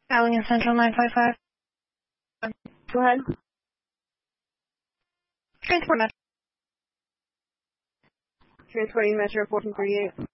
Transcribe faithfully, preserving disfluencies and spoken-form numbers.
Alien Central nine five five. Go ahead. Transport Metro. Transporting Metro fourteen thirty-eight.